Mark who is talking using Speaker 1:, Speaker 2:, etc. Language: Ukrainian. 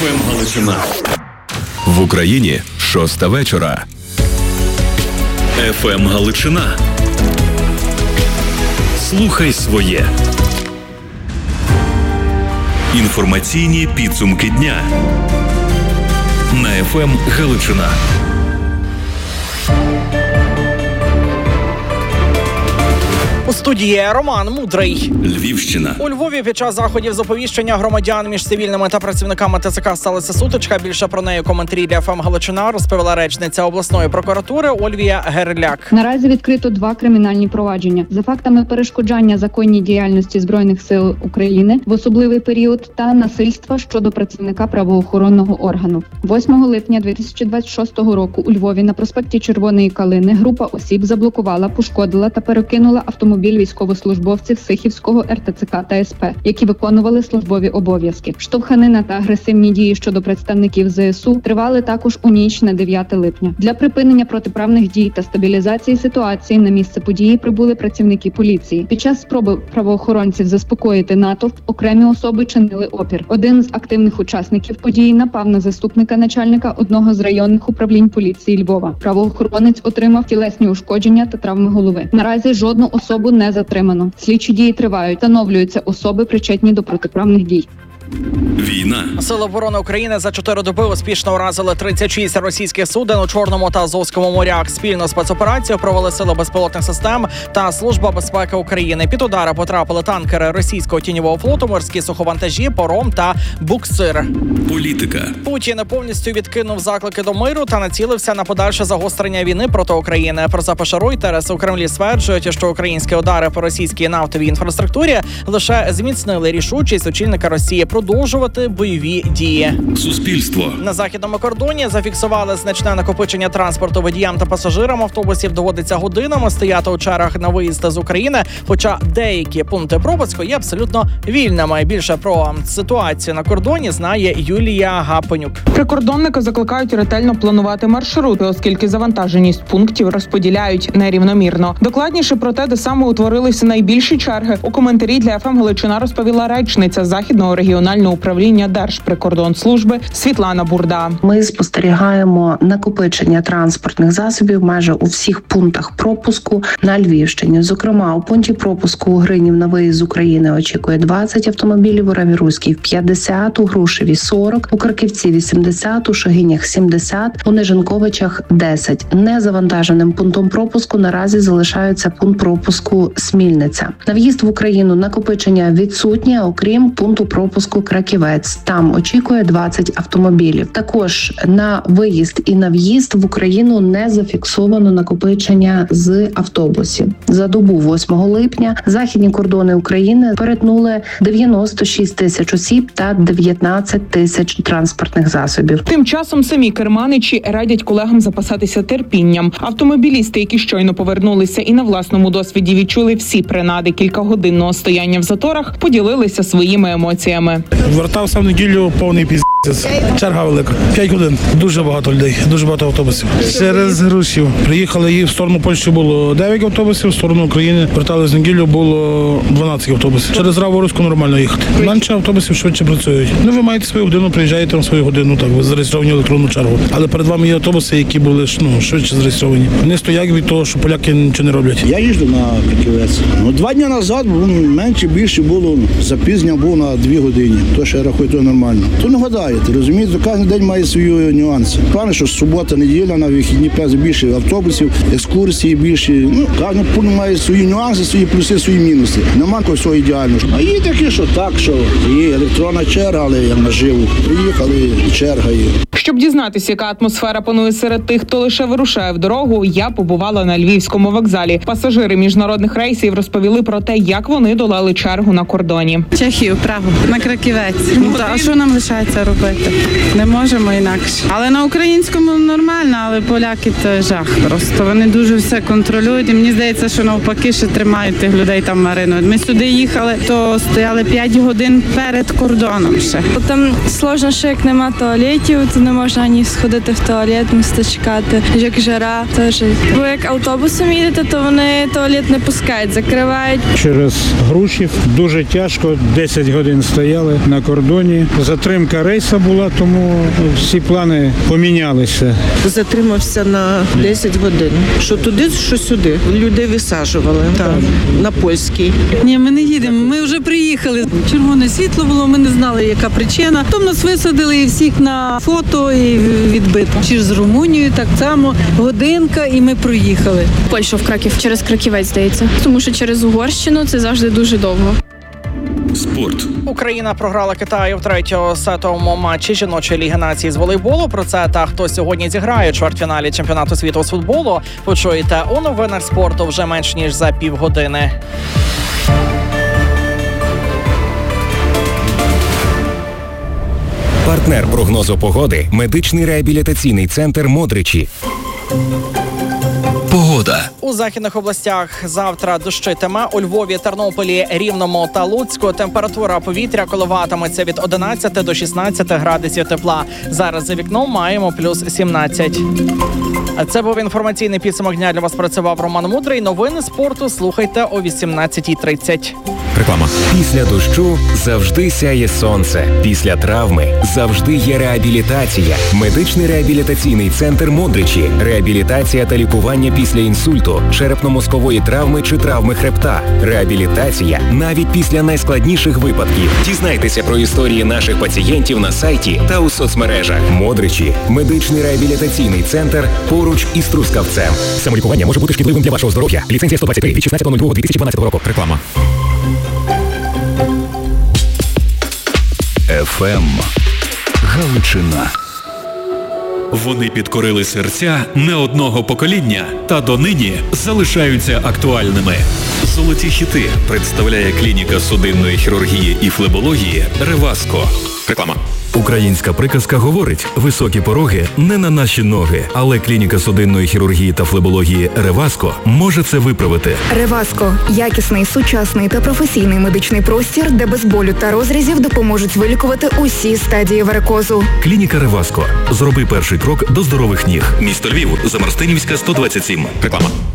Speaker 1: ФМ Галичина.
Speaker 2: В Україні 6 вечора.
Speaker 1: ФМ Галичина. Слухай своє. Інформаційні підсумки дня на ФМ Галичина.
Speaker 3: У студії Роман Мудрий.
Speaker 1: Львівщина.
Speaker 3: У Львові під час заходів з оповіщення громадян між цивільними та працівниками ТЦК сталася сутичка. Більше про неї коментарі для ФМ Галичина розповіла речниця обласної прокуратури Ольвія Герляк.
Speaker 4: Наразі відкрито 2 кримінальні провадження за фактами перешкоджання законній діяльності Збройних сил України в особливий період та насильства щодо працівника правоохоронного органу. 8 липня 2026 року у Львові на проспекті Червоної Калини група осіб заблокувала, пошкодила та перекинула автомобіль військовослужбовців Сихівського РТЦК та СП, які виконували службові обов'язки. Штовханина та агресивні дії щодо представників ЗСУ тривали також у ніч на 9 липня. Для припинення протиправних дій та стабілізації ситуації на місце події прибули працівники поліції. Під час спроби правоохоронців заспокоїти натовп окремі особи чинили опір. Один з активних учасників події напав на заступника начальника одного з районних управлінь поліції Львова. Правоохоронець отримав тілесні ушкодження та травми голови. Наразі жодну особу не затримано. Слідчі дії тривають. Встановлюються особи, причетні до протиправних дій.
Speaker 1: Війна.
Speaker 3: Сили оборони України за 4 доби успішно уразили 36 російських суден у Чорному та Азовському морях. Спільну спецоперацію провели Сили безпілотних систем та Служба безпеки України. Під удари потрапили танкери російського тіньового флоту, морські суховантажі, паром та буксир.
Speaker 1: Політика.
Speaker 3: Путін повністю відкинув заклики до миру та націлився на подальше загострення війни проти України. Про це пише Reuters. У Кремлі стверджують, що українські удари по російській нафтовій інфраструктурі лише зміцнили рішучість очільника Росії продовжувати бойові дії.
Speaker 1: Суспільство.
Speaker 3: На західному кордоні зафіксували значне накопичення транспорту. Водіям та пасажирам автобусів доводиться годинами стояти у чергах на виїзд з України, хоча деякі пункти пропуску є абсолютно вільними. Більше про ситуацію на кордоні знає Юлія Гапонюк.
Speaker 5: Прикордонники закликають ретельно планувати маршрути, оскільки завантаженість пунктів розподіляють нерівномірно. Докладніше про те, де саме утворилися найбільші черги, у коментарі для ФМ Галичина розповіла речниця Західного регіонального управління Держприкордонслужби Світлана Бурда.
Speaker 6: Ми спостерігаємо накопичення транспортних засобів майже у всіх пунктах пропуску на Львівщині. Зокрема, у пункті пропуску у Гринів на виїзд з України очікує 20 автомобілів, у Раві-Руській 50, у Грушеві 40, у Краківці 80, у Шагинях 70, у Нежанковичах 10. Незавантаженим пунктом пропуску наразі залишається пункт пропуску Смільниця. На в'їзд в Україну накопичення відсутнє, окрім пункту пропуску Краківець. Там очікує 20 автомобілів. Також на виїзд і на в'їзд в Україну не зафіксовано накопичення з автобусів. За добу 8 липня західні кордони України перетнули 96 тисяч осіб та 19 тисяч транспортних засобів.
Speaker 5: Тим часом самі керманичі радять колегам запасатися терпінням. Автомобілісти, які щойно повернулися і на власному досвіді відчули всі принади кількагодинного стояння в заторах, поділилися своїми емоціями.
Speaker 7: Вертався в неділю, повний піздець. Черга велика. 5 годин. Дуже багато людей, дуже багато автобусів. Через Грушів. Приїхали і в сторону Польщі було 9 автобусів, в сторону України вертали з неділю було 12 автобусів. Через Раву-Руську нормально їхати. Менше автобусів швидше працюють. Ну, ви маєте свою годину, приїжджаєте на свою годину, так, ви зареєстровані електронну чергу. Але перед вами є автобуси, які були швидше зареєстровані. Вони стоять від того, що поляки нічого не роблять.
Speaker 8: Я їжджу на Краківець. 2 дні назад менше, більше було, запізнення було на 2 години. То ще я рахую, то нормально. То не гадаєте, розумієте, кожен день має свої нюанси. Певно, що субота, неділя, на вихідні більше автобусів, екскурсії більше. Ну, кожен пункт має свої нюанси, свої плюси, свої мінуси. Нема всього ідеального. А є такі, що так, що є електронна черга, але як наживу. Приїхали, черга є.
Speaker 5: Щоб дізнатися, яка атмосфера панує серед тих, хто лише вирушає в дорогу, я побувала на Львівському вокзалі. Пасажири міжнародних рейсів розповіли про те, як вони долали чергу на кордоні.
Speaker 9: Чехію, Прагу, на Краківець. А що нам лишається робити? Не можемо інакше. Але на українському нормально, але поляки – це жах просто. Вони дуже все контролюють. І мені здається, що навпаки ще тримають тих людей там маринують. Ми сюди їхали, то стояли 5 годин перед кордоном ще.
Speaker 10: Там складно, що як нема туалетів, то не не можна ані сходити в туалет, місто чекати, як жара теж. Бо як автобусом їдете, то вони туалет не пускають, закривають.
Speaker 11: Через Грушів дуже тяжко, 10 годин стояли на кордоні. Затримка рейсу була, тому всі плани помінялися.
Speaker 12: Затримався на 10 годин. Що туди, що сюди. Людей висаджували на польський.
Speaker 13: Ні, ми не їдемо, ми вже приїхали. Червоне світло було, ми не знали, яка причина. Потім нас висадили і всіх на фото і відбито. Через Румунію так само, годинка і ми проїхали.
Speaker 10: Польща в Краків, через Краківець, здається. Тому що через Угорщину це завжди дуже довго.
Speaker 1: Спорт.
Speaker 3: Україна програла Китаю в третьому сетовому матчі жіночої ліги націй з волейболу. Про це та хто сьогодні зіграє у чвертьфіналі чемпіонату світу з футболу почуєте у новинах спорту вже менш ніж за півгодини.
Speaker 14: Партнер прогнозу погоди – медичний реабілітаційний центр «Модричі».
Speaker 1: Погода.
Speaker 3: У західних областях завтра дощитиме. У Львові, Тернополі, Рівному та Луцьку температура повітря коливатиметься від 11 до 16 градусів тепла. Зараз за вікном маємо плюс 17. А це був інформаційний підсумок дня. Для вас працював Роман Мудрий. Новини спорту слухайте о 18:30.
Speaker 2: Реклама.
Speaker 14: Після дощу завжди сяє сонце. Після травми завжди є реабілітація. Медичний реабілітаційний центр «Модричі». Реабілітація та лікування після інсульту, черепно-мозкової травми чи травми хребта. Реабілітація навіть після найскладніших випадків. Дізнайтеся про історії наших пацієнтів на сайті та у соцмережах. «Модричі» – медичний реабілітаційний центр поруч із Трускавцем.
Speaker 2: Самолікування може бути шкідливим для вашого здоров'я. Ліцензія 123 від 16.02.2012 року. Реклама. ФМ Галичина.
Speaker 1: Вони підкорили серця не одного покоління та донині залишаються актуальними. Золоті хіти представляє клініка судинної хірургії і флебології «Реваско».
Speaker 2: Реклама. Українська приказка говорить: високі пороги не на наші ноги, але клініка судинної хірургії та флебології «Реваско» може це виправити.
Speaker 15: «Реваско» – якісний, сучасний та професійний медичний простір, де без болю та розрізів допоможуть вилікувати усі стадії варикозу.
Speaker 2: Клініка «Реваско». Зроби перший крок до здорових ніг.
Speaker 1: Місто Львів, Замарстинівська, 127.
Speaker 2: Реклама.